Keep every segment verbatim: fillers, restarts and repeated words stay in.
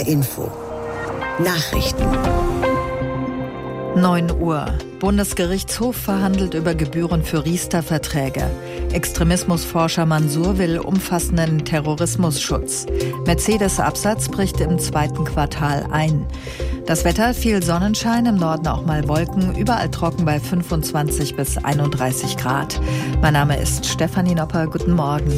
H R Info Nachrichten. neun Uhr. Bundesgerichtshof verhandelt über Gebühren für Riester-Verträge. Extremismusforscher Mansour will umfassenden Terrorismusschutz. Mercedes-Absatz bricht im zweiten Quartal ein. Das Wetter: viel Sonnenschein, im Norden auch mal Wolken, überall trocken bei fünfundzwanzig bis einunddreißig Grad. Mein Name ist Stefanie Nopper. Guten Morgen.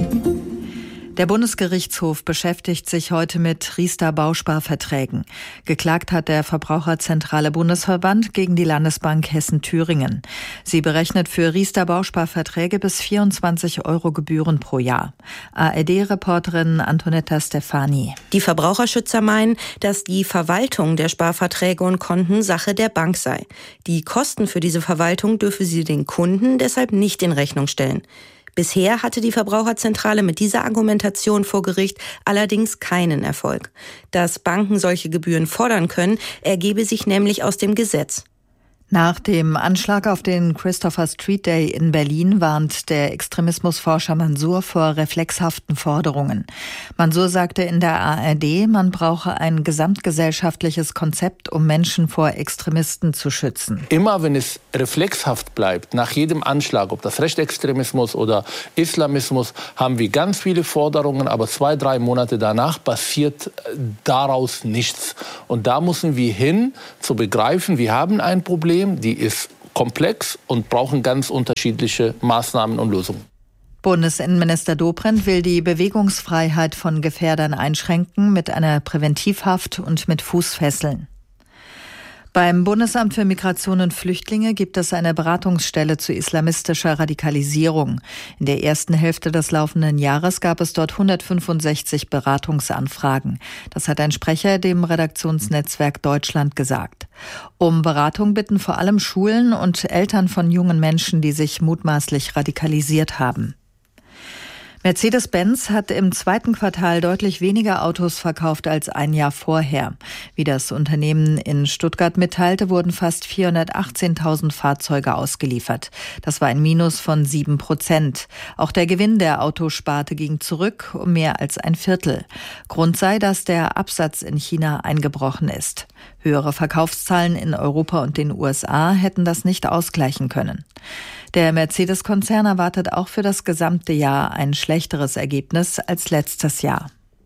Der Bundesgerichtshof beschäftigt sich heute mit Riester-Bausparverträgen. Geklagt hat der Verbraucherzentrale Bundesverband gegen die Landesbank Hessen-Thüringen. Sie berechnet für Riester-Bausparverträge bis vierundzwanzig Euro Gebühren pro Jahr. A R D-Reporterin Antonetta Stefani. Die Verbraucherschützer meinen, dass die Verwaltung der Sparverträge und Konten Sache der Bank sei. Die Kosten für diese Verwaltung dürfe sie den Kunden deshalb nicht in Rechnung stellen. Bisher hatte die Verbraucherzentrale mit dieser Argumentation vor Gericht allerdings keinen Erfolg. Dass Banken solche Gebühren fordern können, ergebe sich nämlich aus dem Gesetz. Nach dem Anschlag auf den Christopher Street Day in Berlin warnt der Extremismusforscher Mansour vor reflexhaften Forderungen. Mansour sagte in der A R D, man brauche ein gesamtgesellschaftliches Konzept, um Menschen vor Extremisten zu schützen. Immer wenn es reflexhaft bleibt, nach jedem Anschlag, ob das Rechtsextremismus oder Islamismus, haben wir ganz viele Forderungen, aber zwei, drei Monate danach passiert daraus nichts. Und da müssen wir hin, zu begreifen, wir haben ein Problem, die ist komplex und brauchen ganz unterschiedliche Maßnahmen und Lösungen. Bundesinnenminister Dobrindt will die Bewegungsfreiheit von Gefährdern einschränken mit einer Präventivhaft und mit Fußfesseln. Beim Bundesamt für Migration und Flüchtlinge gibt es eine Beratungsstelle zu islamistischer Radikalisierung. In der ersten Hälfte des laufenden Jahres gab es dort hundertfünfundsechzig Beratungsanfragen. Das hat ein Sprecher dem Redaktionsnetzwerk Deutschland gesagt. Um Beratung bitten vor allem Schulen und Eltern von jungen Menschen, die sich mutmaßlich radikalisiert haben. Mercedes-Benz hat im zweiten Quartal deutlich weniger Autos verkauft als ein Jahr vorher. Wie das Unternehmen in Stuttgart mitteilte, wurden fast vierhundertachtzehntausend Fahrzeuge ausgeliefert. Das war ein Minus von sieben Prozent. Auch der Gewinn der Autosparte ging zurück um mehr als ein Viertel. Grund sei, dass der Absatz in China eingebrochen ist. Höhere Verkaufszahlen in Europa und den U S A hätten das nicht ausgleichen können. Der Mercedes-Konzern erwartet auch für das gesamte Jahr ein schlechteres Ergebnis als letztes Jahr.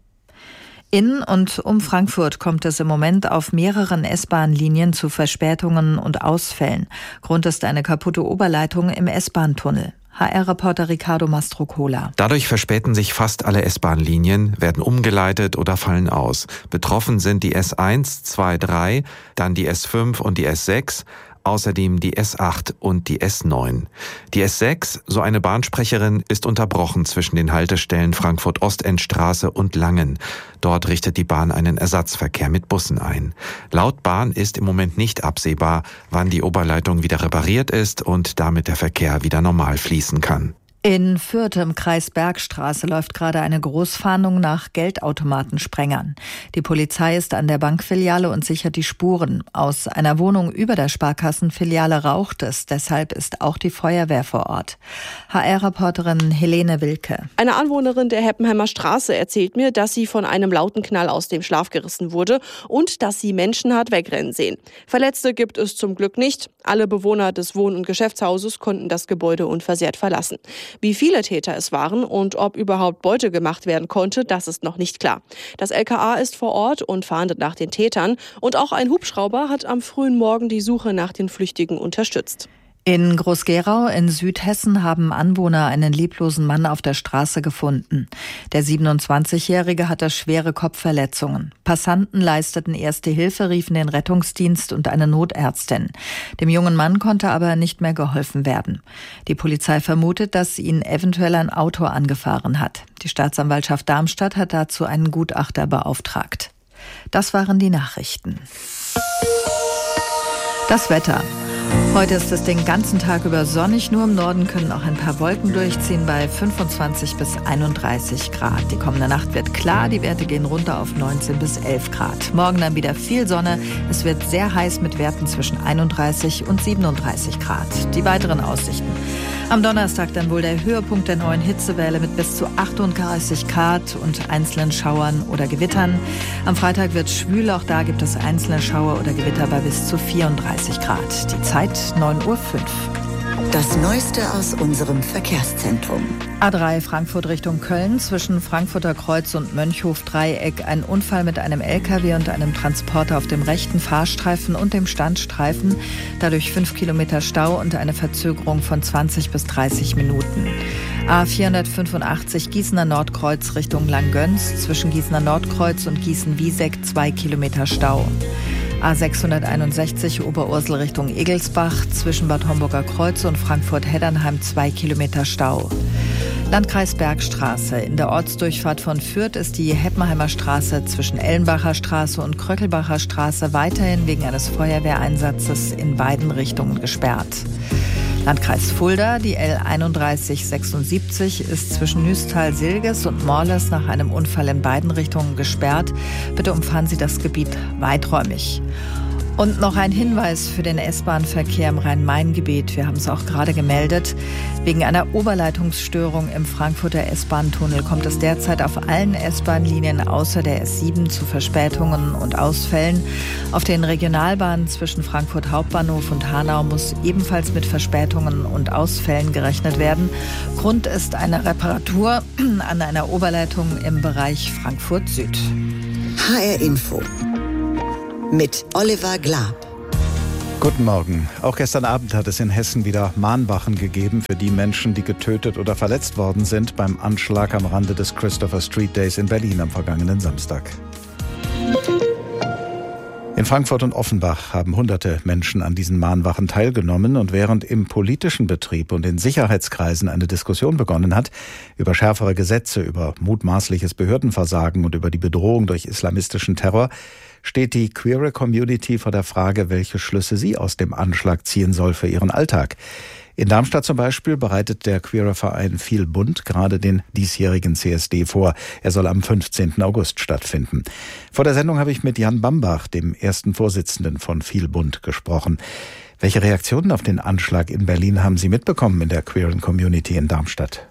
In und um Frankfurt kommt es im Moment auf mehreren S-Bahn-Linien zu Verspätungen und Ausfällen. Grund ist eine kaputte Oberleitung im S-Bahn-Tunnel. H R-Reporter Ricardo Mastrocola. Dadurch verspäten sich fast alle S-Bahn-Linien, werden umgeleitet oder fallen aus. Betroffen sind die S eins, zwei, drei, dann die S fünf und die S sechs, außerdem die S acht und die S neun. Die S sechs, so eine Bahnsprecherin, ist unterbrochen zwischen den Haltestellen Frankfurt-Ostendstraße und Langen. Dort richtet die Bahn einen Ersatzverkehr mit Bussen ein. Laut Bahn ist im Moment nicht absehbar, wann die Oberleitung wieder repariert ist und damit der Verkehr wieder normal fließen kann. In Fürth im Kreis Bergstraße läuft gerade eine Großfahndung nach Geldautomatensprengern. Die Polizei ist an der Bankfiliale und sichert die Spuren. Aus einer Wohnung über der Sparkassenfiliale raucht es, deshalb ist auch die Feuerwehr vor Ort. H R-Reporterin Helene Wilke. Eine Anwohnerin der Heppenheimer Straße erzählt mir, dass sie von einem lauten Knall aus dem Schlaf gerissen wurde und dass sie Menschen hat wegrennen sehen. Verletzte gibt es zum Glück nicht. Alle Bewohner des Wohn- und Geschäftshauses konnten das Gebäude unversehrt verlassen. Wie viele Täter es waren und ob überhaupt Beute gemacht werden konnte, das ist noch nicht klar. Das L K A ist vor Ort und fahndet nach den Tätern. Und auch ein Hubschrauber hat am frühen Morgen die Suche nach den Flüchtigen unterstützt. In Groß-Gerau in Südhessen haben Anwohner einen leblosen Mann auf der Straße gefunden. Der siebenundzwanzigjährige hatte schwere Kopfverletzungen. Passanten leisteten erste Hilfe, riefen den Rettungsdienst und eine Notärztin. Dem jungen Mann konnte aber nicht mehr geholfen werden. Die Polizei vermutet, dass ihn eventuell ein Auto angefahren hat. Die Staatsanwaltschaft Darmstadt hat dazu einen Gutachter beauftragt. Das waren die Nachrichten. Das Wetter. Heute ist es den ganzen Tag über sonnig, nur im Norden können auch ein paar Wolken durchziehen bei fünfundzwanzig bis einunddreißig Grad. Die kommende Nacht wird klar, die Werte gehen runter auf neunzehn bis elf Grad. Morgen dann wieder viel Sonne, es wird sehr heiß mit Werten zwischen einunddreißig und siebenunddreißig Grad. Die weiteren Aussichten. Am Donnerstag dann wohl der Höhepunkt der neuen Hitzewelle mit bis zu achtunddreißig Grad und einzelnen Schauern oder Gewittern. Am Freitag wird es schwül, auch da gibt es einzelne Schauer oder Gewitter bei bis zu vierunddreißig Grad. Die Zeit neun Uhr fünf. Das Neueste aus unserem Verkehrszentrum. A drei Frankfurt Richtung Köln, zwischen Frankfurter Kreuz und Mönchhof-Dreieck. Ein Unfall mit einem L K W und einem Transporter auf dem rechten Fahrstreifen und dem Standstreifen. Dadurch fünf Kilometer Stau und eine Verzögerung von zwanzig bis dreißig Minuten. A vierhundertfünfundachtzig Gießener Nordkreuz Richtung Langgöns, zwischen Gießener Nordkreuz und Gießen-Wieseck zwei Kilometer Stau. A sechshunderteinundsechzig Oberursel Richtung Egelsbach, zwischen Bad Homburger Kreuz und Frankfurt-Heddernheim zwei Kilometer Stau. Landkreis Bergstraße. In der Ortsdurchfahrt von Fürth ist die Heppenheimer Straße zwischen Ellenbacher Straße und Kröckelbacher Straße weiterhin wegen eines Feuerwehreinsatzes in beiden Richtungen gesperrt. Landkreis Fulda, die L einunddreißig sechsundsiebzig ist zwischen Nüstal-Silges und Morles nach einem Unfall in beiden Richtungen gesperrt. Bitte umfahren Sie das Gebiet weiträumig. Und noch ein Hinweis für den S-Bahn-Verkehr im Rhein-Main-Gebiet. Wir haben es auch gerade gemeldet. Wegen einer Oberleitungsstörung im Frankfurter S-Bahn-Tunnel kommt es derzeit auf allen S-Bahn-Linien außer der S sieben zu Verspätungen und Ausfällen. Auf den Regionalbahnen zwischen Frankfurt Hauptbahnhof und Hanau muss ebenfalls mit Verspätungen und Ausfällen gerechnet werden. Grund ist eine Reparatur an einer Oberleitung im Bereich Frankfurt Süd. H R Info mit Oliver Glab. Guten Morgen. Auch gestern Abend hat es in Hessen wieder Mahnwachen gegeben für die Menschen, die getötet oder verletzt worden sind beim Anschlag am Rande des Christopher Street Days in Berlin am vergangenen Samstag. In Frankfurt und Offenbach haben hunderte Menschen an diesen Mahnwachen teilgenommen, und während im politischen Betrieb und in Sicherheitskreisen eine Diskussion begonnen hat über schärfere Gesetze, über mutmaßliches Behördenversagen und über die Bedrohung durch islamistischen Terror, steht die queere Community vor der Frage, welche Schlüsse sie aus dem Anschlag ziehen soll für ihren Alltag. In Darmstadt zum Beispiel bereitet der queere Verein Viel Bunt gerade den diesjährigen C S D vor. Er soll am fünfzehnten August stattfinden. Vor der Sendung habe ich mit Jan Bambach, dem ersten Vorsitzenden von Viel Bunt, gesprochen. Welche Reaktionen auf den Anschlag in Berlin haben Sie mitbekommen in der queeren Community in Darmstadt?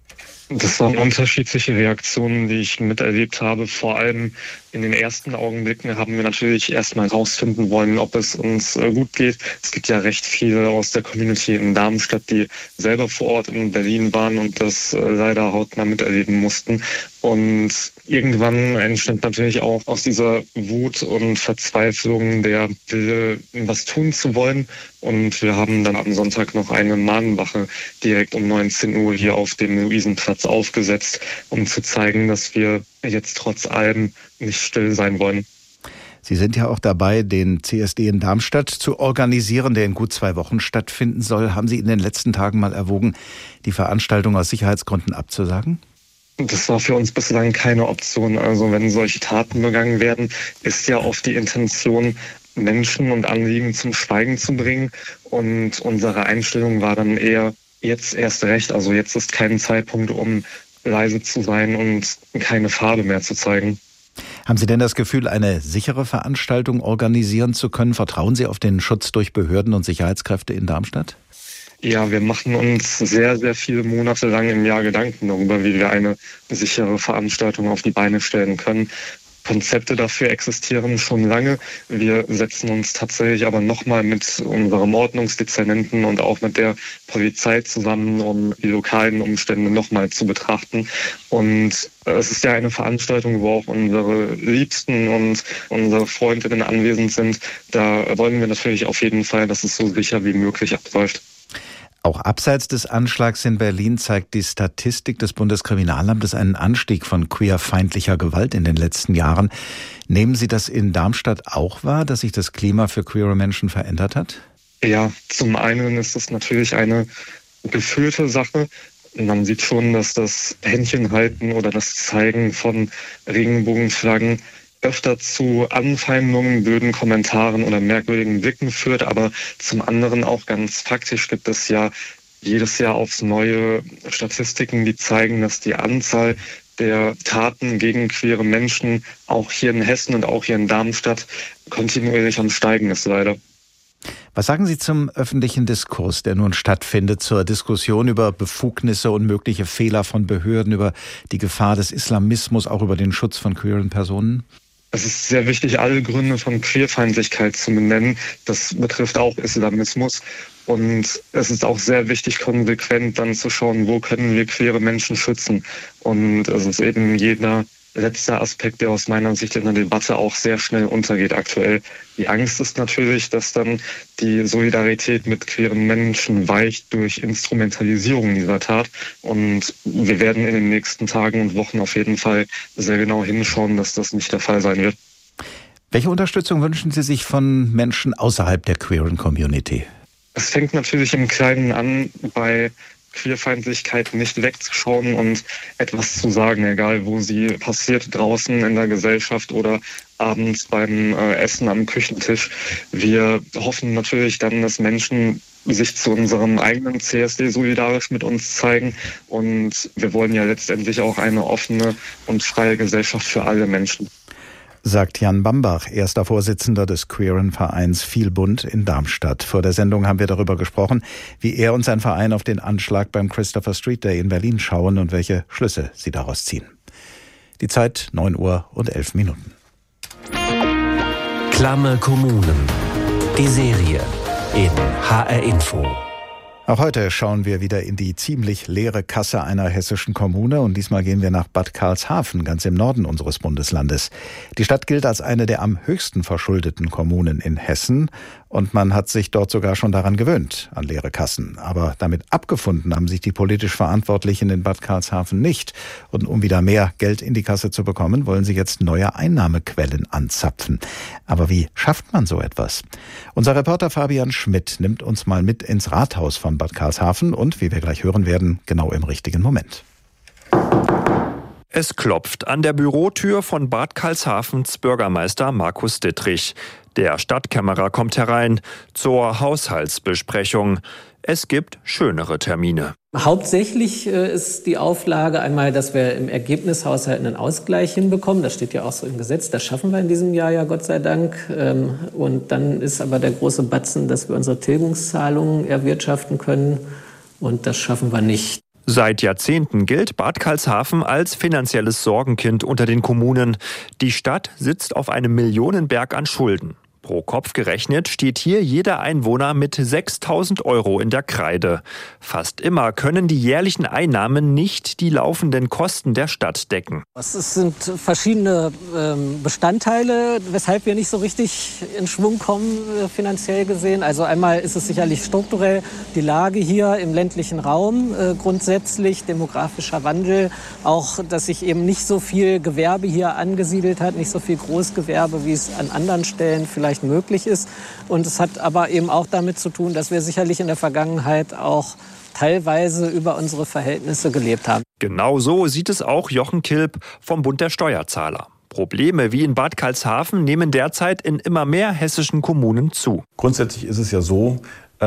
Das waren unterschiedliche Reaktionen, die ich miterlebt habe. Vor allem in den ersten Augenblicken haben wir natürlich erstmal rausfinden wollen, ob es uns gut geht. Es gibt ja recht viele aus der Community in Darmstadt, die selber vor Ort in Berlin waren und das leider hautnah miterleben mussten. Und irgendwann entstand natürlich auch aus dieser Wut und Verzweiflung der Wille, was tun zu wollen. Und wir haben dann am Sonntag noch eine Mahnwache direkt um neunzehn Uhr hier auf dem Luisenplatz aufgesetzt, um zu zeigen, dass wir jetzt trotz allem nicht still sein wollen. Sie sind ja auch dabei, den C S D in Darmstadt zu organisieren, der in gut zwei Wochen stattfinden soll. Haben Sie in den letzten Tagen mal erwogen, die Veranstaltung aus Sicherheitsgründen abzusagen? Das war für uns bislang keine Option. Also wenn solche Taten begangen werden, ist ja oft die Intention, Menschen und Anliegen zum Schweigen zu bringen. Und unsere Einstellung war dann eher, jetzt erst recht. Also jetzt ist kein Zeitpunkt, um leise zu sein und keine Farbe mehr zu zeigen. Haben Sie denn das Gefühl, eine sichere Veranstaltung organisieren zu können? Vertrauen Sie auf den Schutz durch Behörden und Sicherheitskräfte in Darmstadt? Ja, wir machen uns sehr, sehr viele Monate lang im Jahr Gedanken darüber, wie wir eine sichere Veranstaltung auf die Beine stellen können. Konzepte dafür existieren schon lange. Wir setzen uns tatsächlich aber nochmal mit unserem Ordnungsdezernenten und auch mit der Polizei zusammen, um die lokalen Umstände nochmal zu betrachten. Und es ist ja eine Veranstaltung, wo auch unsere Liebsten und unsere Freundinnen anwesend sind. Da wollen wir natürlich auf jeden Fall, dass es so sicher wie möglich abläuft. Auch abseits des Anschlags in Berlin zeigt die Statistik des Bundeskriminalamtes einen Anstieg von queerfeindlicher Gewalt in den letzten Jahren. Nehmen Sie das in Darmstadt auch wahr, dass sich das Klima für queere Menschen verändert hat? Ja, zum einen ist es natürlich eine gefühlte Sache. Man sieht schon, dass das Händchenhalten oder das Zeigen von Regenbogenflaggen öfter zu Anfeindungen, blöden Kommentaren oder merkwürdigen Blicken führt. Aber zum anderen auch ganz faktisch gibt es ja jedes Jahr aufs Neue Statistiken, die zeigen, dass die Anzahl der Taten gegen queere Menschen auch hier in Hessen und auch hier in Darmstadt kontinuierlich am Steigen ist, leider. Was sagen Sie zum öffentlichen Diskurs, der nun stattfindet, zur Diskussion über Befugnisse und mögliche Fehler von Behörden, über die Gefahr des Islamismus, auch über den Schutz von queeren Personen? Es ist sehr wichtig, alle Gründe von Queerfeindlichkeit zu benennen. Das betrifft auch Islamismus. Und es ist auch sehr wichtig, konsequent dann zu schauen, wo können wir queere Menschen schützen. Und es ist eben jeder letzter Aspekt, der aus meiner Sicht in der Debatte auch sehr schnell untergeht aktuell. Die Angst ist natürlich, dass dann die Solidarität mit queeren Menschen weicht durch Instrumentalisierung dieser Tat. Und wir werden in den nächsten Tagen und Wochen auf jeden Fall sehr genau hinschauen, dass das nicht der Fall sein wird. Welche Unterstützung wünschen Sie sich von Menschen außerhalb der queeren Community? Es fängt natürlich im Kleinen an, bei Queerfeindlichkeit nicht wegzuschauen und etwas zu sagen, egal wo sie passiert, draußen in der Gesellschaft oder abends beim äh, Essen am Küchentisch. Wir hoffen natürlich dann, dass Menschen sich zu unserem eigenen C S D solidarisch mit uns zeigen. Und wir wollen ja letztendlich auch eine offene und freie Gesellschaft für alle Menschen. Sagt Jan Bambach, erster Vorsitzender des queeren Vereins Vielbund in Darmstadt. Vor der Sendung haben wir darüber gesprochen, wie er und sein Verein auf den Anschlag beim Christopher Street Day in Berlin schauen und welche Schlüsse sie daraus ziehen. Die Zeit neun Uhr und elf Minuten. Klamme Kommunen. Die Serie in H R Info. Auch heute schauen wir wieder in die ziemlich leere Kasse einer hessischen Kommune und diesmal gehen wir nach Bad Karlshafen, ganz im Norden unseres Bundeslandes. Die Stadt gilt als eine der am höchsten verschuldeten Kommunen in Hessen und man hat sich dort sogar schon daran gewöhnt, an leere Kassen. Aber damit abgefunden haben sich die politisch Verantwortlichen in Bad Karlshafen nicht. Und um wieder mehr Geld in die Kasse zu bekommen, wollen sie jetzt neue Einnahmequellen anzapfen. Aber wie schafft man so etwas? Unser Reporter Fabian Schmidt nimmt uns mal mit ins Rathaus von Bad Karlshafen und, wie wir gleich hören werden, genau im richtigen Moment. Es klopft an der Bürotür von Bad Karlshafens Bürgermeister Markus Dittrich. Der Stadtkämmerer kommt herein zur Haushaltsbesprechung. Es gibt schönere Termine. Hauptsächlich äh, ist die Auflage einmal, dass wir im Ergebnishaushalt einen Ausgleich hinbekommen. Das steht ja auch so im Gesetz. Das schaffen wir in diesem Jahr ja Gott sei Dank. Ähm, und dann ist aber der große Batzen, dass wir unsere Tilgungszahlungen erwirtschaften können. Und das schaffen wir nicht. Seit Jahrzehnten gilt Bad Karlshafen als finanzielles Sorgenkind unter den Kommunen. Die Stadt sitzt auf einem Millionenberg an Schulden. Pro Kopf gerechnet steht hier jeder Einwohner mit sechstausend Euro in der Kreide. Fast immer können die jährlichen Einnahmen nicht die laufenden Kosten der Stadt decken. Es sind verschiedene ähm, Bestandteile, weshalb wir nicht so richtig in Schwung kommen, äh, finanziell gesehen. Also einmal ist es sicherlich strukturell die Lage hier im ländlichen Raum, äh, grundsätzlich demografischer Wandel. Auch, dass sich eben nicht so viel Gewerbe hier angesiedelt hat, nicht so viel Großgewerbe, wie es an anderen Stellen vielleicht möglich ist. Und es hat aber eben auch damit zu tun, dass wir sicherlich in der Vergangenheit auch teilweise über unsere Verhältnisse gelebt haben. Genau so sieht es auch Jochen Kilp vom Bund der Steuerzahler. Probleme wie in Bad Karlshafen nehmen derzeit in immer mehr hessischen Kommunen zu. Grundsätzlich ist es ja so,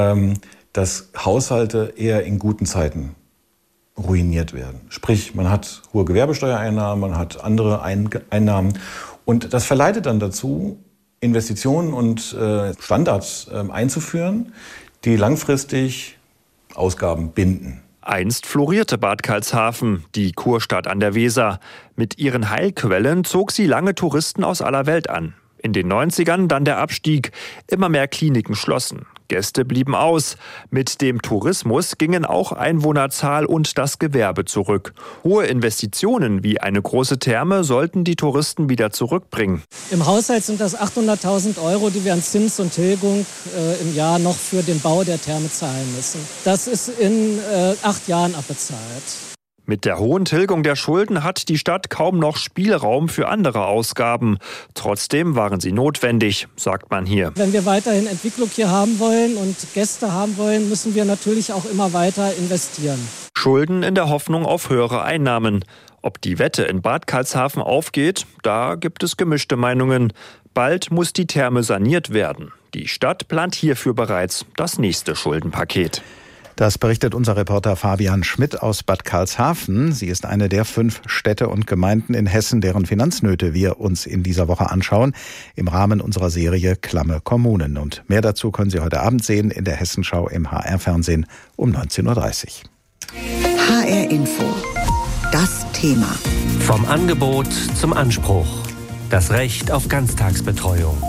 dass Haushalte eher in guten Zeiten ruiniert werden. Sprich, man hat hohe Gewerbesteuereinnahmen, man hat andere Einnahmen und das verleitet dann dazu, Investitionen und äh, Standards äh, einzuführen, die langfristig Ausgaben binden. Einst florierte Bad Karlshafen, die Kurstadt an der Weser. Mit ihren Heilquellen zog sie lange Touristen aus aller Welt an. In den neunzigern dann der Abstieg. Immer mehr Kliniken schlossen. Gäste blieben aus. Mit dem Tourismus gingen auch Einwohnerzahl und das Gewerbe zurück. Hohe Investitionen wie eine große Therme sollten die Touristen wieder zurückbringen. Im Haushalt sind das achthunderttausend Euro, die wir an Zins und Tilgung äh, im Jahr noch für den Bau der Therme zahlen müssen. Das ist in äh, acht Jahren abbezahlt. Mit der hohen Tilgung der Schulden hat die Stadt kaum noch Spielraum für andere Ausgaben. Trotzdem waren sie notwendig, sagt man hier. Wenn wir weiterhin Entwicklung hier haben wollen und Gäste haben wollen, müssen wir natürlich auch immer weiter investieren. Schulden in der Hoffnung auf höhere Einnahmen. Ob die Wette in Bad Karlshafen aufgeht, da gibt es gemischte Meinungen. Bald muss die Therme saniert werden. Die Stadt plant hierfür bereits das nächste Schuldenpaket. Das berichtet unser Reporter Fabian Schmidt aus Bad Karlshafen. Sie ist eine der fünf Städte und Gemeinden in Hessen, deren Finanznöte wir uns in dieser Woche anschauen, im Rahmen unserer Serie Klamme Kommunen. Und mehr dazu können Sie heute Abend sehen in der Hessenschau im H R-Fernsehen um neunzehn Uhr dreißig. H R Info. Das Thema. Vom Angebot zum Anspruch. Das Recht auf Ganztagsbetreuung.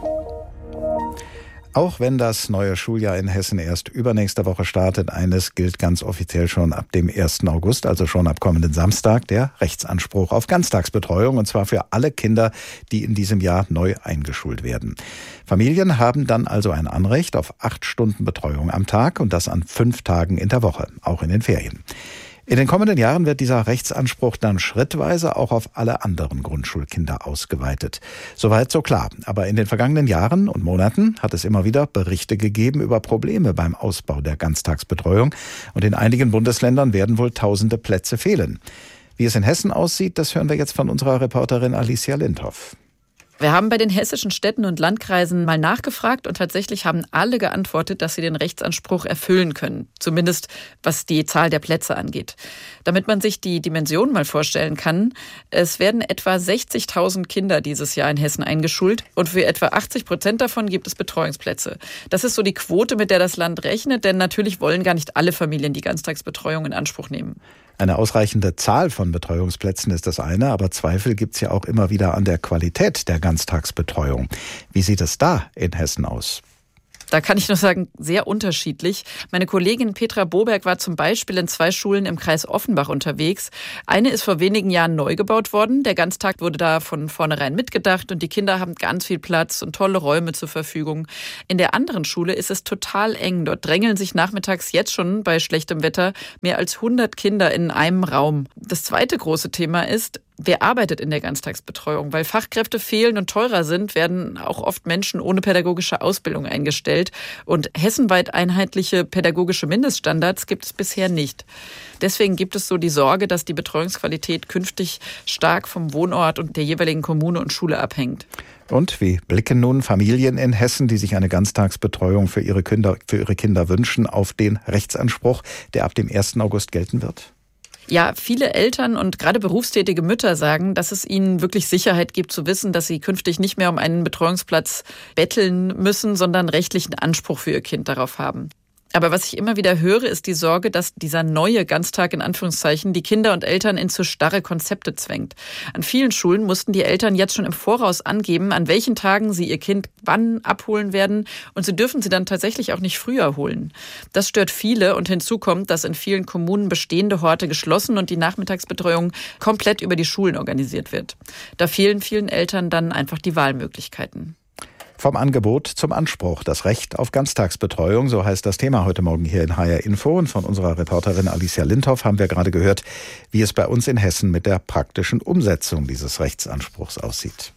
Auch wenn das neue Schuljahr in Hessen erst übernächste Woche startet, eines gilt ganz offiziell schon ab dem ersten August, also schon ab kommenden Samstag, der Rechtsanspruch auf Ganztagsbetreuung, und zwar für alle Kinder, die in diesem Jahr neu eingeschult werden. Familien haben dann also ein Anrecht auf acht Stunden Betreuung am Tag und das an fünf Tagen in der Woche, auch in den Ferien. In den kommenden Jahren wird dieser Rechtsanspruch dann schrittweise auch auf alle anderen Grundschulkinder ausgeweitet. Soweit so klar. Aber in den vergangenen Jahren und Monaten hat es immer wieder Berichte gegeben über Probleme beim Ausbau der Ganztagsbetreuung. Und in einigen Bundesländern werden wohl tausende Plätze fehlen. Wie es in Hessen aussieht, das hören wir jetzt von unserer Reporterin Alicia Lindhoff. Wir haben bei den hessischen Städten und Landkreisen mal nachgefragt und tatsächlich haben alle geantwortet, dass sie den Rechtsanspruch erfüllen können. Zumindest was die Zahl der Plätze angeht. Damit man sich die Dimension mal vorstellen kann, es werden etwa sechzigtausend Kinder dieses Jahr in Hessen eingeschult und für etwa achtzig Prozent davon gibt es Betreuungsplätze. Das ist so die Quote, mit der das Land rechnet, denn natürlich wollen gar nicht alle Familien die Ganztagsbetreuung in Anspruch nehmen. Eine ausreichende Zahl von Betreuungsplätzen ist das eine, aber Zweifel gibt es ja auch immer wieder an der Qualität der Ganztagsbetreuung. Wie sieht es da in Hessen aus? Da kann ich nur sagen, sehr unterschiedlich. Meine Kollegin Petra Boberg war zum Beispiel in zwei Schulen im Kreis Offenbach unterwegs. Eine ist vor wenigen Jahren neu gebaut worden. Der Ganztag wurde da von vornherein mitgedacht und die Kinder haben ganz viel Platz und tolle Räume zur Verfügung. In der anderen Schule ist es total eng. Dort drängeln sich nachmittags jetzt schon bei schlechtem Wetter mehr als hundert Kinder in einem Raum. Das zweite große Thema ist, wer arbeitet in der Ganztagsbetreuung? Weil Fachkräfte fehlen und teurer sind, werden auch oft Menschen ohne pädagogische Ausbildung eingestellt. Und hessenweit einheitliche pädagogische Mindeststandards gibt es bisher nicht. Deswegen gibt es so die Sorge, dass die Betreuungsqualität künftig stark vom Wohnort und der jeweiligen Kommune und Schule abhängt. Und wie blicken nun Familien in Hessen, die sich eine Ganztagsbetreuung für ihre Kinder, für ihre Kinder wünschen, auf den Rechtsanspruch, der ab dem ersten August gelten wird? Ja, viele Eltern und gerade berufstätige Mütter sagen, dass es ihnen wirklich Sicherheit gibt zu wissen, dass sie künftig nicht mehr um einen Betreuungsplatz betteln müssen, sondern rechtlichen Anspruch für ihr Kind darauf haben. Aber was ich immer wieder höre, ist die Sorge, dass dieser neue Ganztag in Anführungszeichen die Kinder und Eltern in zu starre Konzepte zwängt. An vielen Schulen mussten die Eltern jetzt schon im Voraus angeben, an welchen Tagen sie ihr Kind wann abholen werden und sie dürfen sie dann tatsächlich auch nicht früher holen. Das stört viele und hinzu kommt, dass in vielen Kommunen bestehende Horte geschlossen und die Nachmittagsbetreuung komplett über die Schulen organisiert wird. Da fehlen vielen Eltern dann einfach die Wahlmöglichkeiten. Vom Angebot zum Anspruch. Das Recht auf Ganztagsbetreuung, so heißt das Thema heute Morgen hier in H R Info. Und von unserer Reporterin Alicia Lindhoff haben wir gerade gehört, wie es bei uns in Hessen mit der praktischen Umsetzung dieses Rechtsanspruchs aussieht.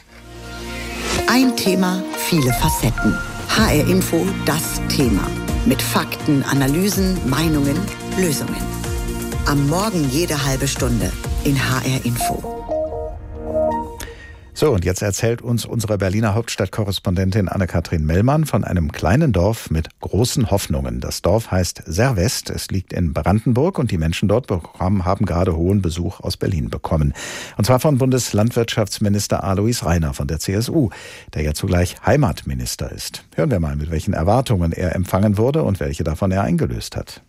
Ein Thema, viele Facetten. H R Info, das Thema. Mit Fakten, Analysen, Meinungen, Lösungen. Am Morgen jede halbe Stunde in H R Info. So, und jetzt erzählt uns unsere Berliner Hauptstadtkorrespondentin Anne-Kathrin Mellmann von einem kleinen Dorf mit großen Hoffnungen. Das Dorf heißt Servest, es liegt in Brandenburg und die Menschen dort bekommen, haben gerade hohen Besuch aus Berlin bekommen. Und zwar von Bundeslandwirtschaftsminister Alois Rainer von der C S U, der ja zugleich Heimatminister ist. Hören wir mal, mit welchen Erwartungen er empfangen wurde und welche davon er eingelöst hat.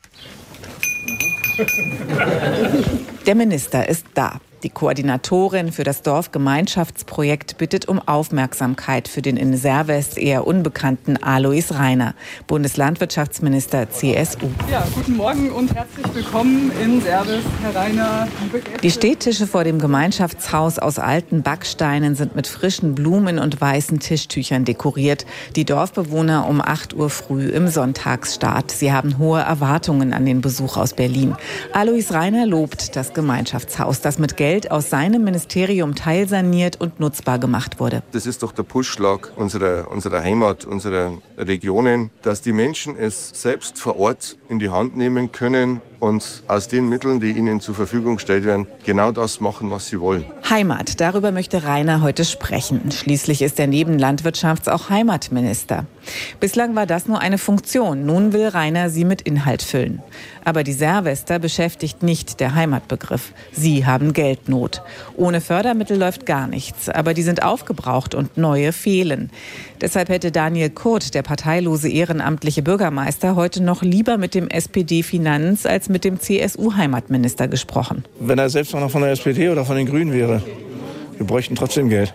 Der Minister ist da. Die Koordinatorin für das Dorfgemeinschaftsprojekt bittet um Aufmerksamkeit für den in Servest eher unbekannten Alois Rainer, Bundeslandwirtschaftsminister C S U. Ja, guten Morgen und herzlich willkommen in Servest, Herr Rainer. Die Stehtische vor dem Gemeinschaftshaus aus alten Backsteinen sind mit frischen Blumen und weißen Tischtüchern dekoriert. Die Dorfbewohner um acht Uhr früh im Sonntagsstart. Sie haben hohe Erwartungen an den Besuch aus Berlin. Alois Rainer lobt das Gemeinschaftshaus, das mit Geld Geld aus seinem Ministerium teilsaniert und nutzbar gemacht wurde. Das ist doch der Pulsschlag unserer, unserer Heimat, unserer Regionen, dass die Menschen es selbst vor Ort in die Hand nehmen können und aus den Mitteln, die ihnen zur Verfügung gestellt werden, genau das machen, was sie wollen. Heimat, darüber möchte Rainer heute sprechen. Schließlich ist er neben Landwirtschafts- auch Heimatminister. Bislang war das nur eine Funktion. Nun will Rainer sie mit Inhalt füllen. Aber die Servester beschäftigt nicht der Heimatbegriff. Sie haben Geldnot. Ohne Fördermittel läuft gar nichts. Aber die sind aufgebraucht und neue fehlen. Deshalb hätte Daniel Kurt, der parteilose ehrenamtliche Bürgermeister, heute noch lieber mit dem S P D-Finanz- als mit dem C S U-Heimatminister gesprochen. Wenn er selbst noch von der S P D oder von den Grünen wäre, wir bräuchten trotzdem Geld.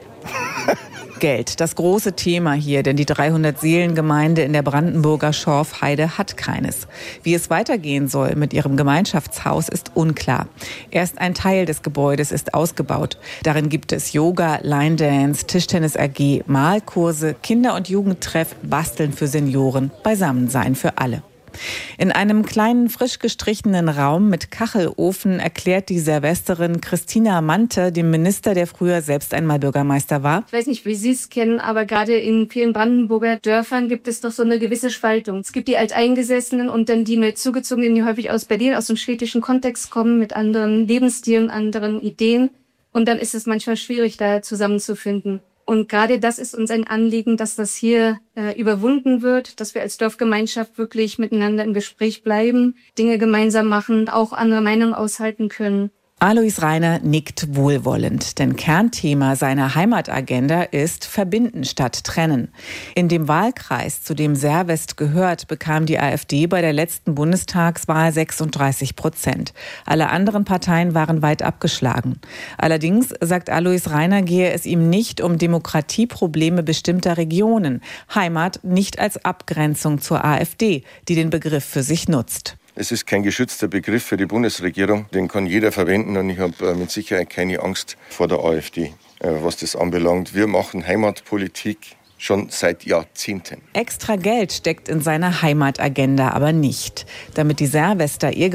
Geld, das große Thema hier, denn die dreihundert-Seelen-Gemeinde in der Brandenburger Schorfheide hat keines. Wie es weitergehen soll mit ihrem Gemeinschaftshaus ist unklar. Erst ein Teil des Gebäudes ist ausgebaut. Darin gibt es Yoga, Line Dance, Tischtennis A G, Malkurse, Kinder- und Jugendtreff, Basteln für Senioren, Beisammensein für alle. In einem kleinen, frisch gestrichenen Raum mit Kachelofen erklärt die Servesterin Christina Mante dem Minister, der früher selbst einmal Bürgermeister war: Ich weiß nicht, wie Sie es kennen, aber gerade in vielen Brandenburger Dörfern gibt es doch so eine gewisse Spaltung. Es gibt die Alteingesessenen und dann die neu zugezogenen, die häufig aus Berlin, aus dem städtischen Kontext kommen, mit anderen Lebensstilen, anderen Ideen. Und dann ist es manchmal schwierig, da zusammenzufinden. Und gerade das ist uns ein Anliegen, dass das hier äh, überwunden wird, dass wir als Dorfgemeinschaft wirklich miteinander im Gespräch bleiben, Dinge gemeinsam machen, auch andere Meinungen aushalten können. Alois Rainer nickt wohlwollend, denn Kernthema seiner Heimatagenda ist Verbinden statt Trennen. In dem Wahlkreis, zu dem Servest gehört, bekam die AfD bei der letzten Bundestagswahl sechsunddreißig Prozent. Alle anderen Parteien waren weit abgeschlagen. Allerdings, sagt Alois Rainer, gehe es ihm nicht um Demokratieprobleme bestimmter Regionen. Heimat nicht als Abgrenzung zur AfD, die den Begriff für sich nutzt. Es ist kein geschützter Begriff für die Bundesregierung. Den kann jeder verwenden und ich habe mit Sicherheit keine Angst vor der AfD, was das anbelangt. Wir machen Heimatpolitik schon seit Jahrzehnten. Extra Geld steckt in seiner Heimatagenda aber nicht. Damit die Servester ihr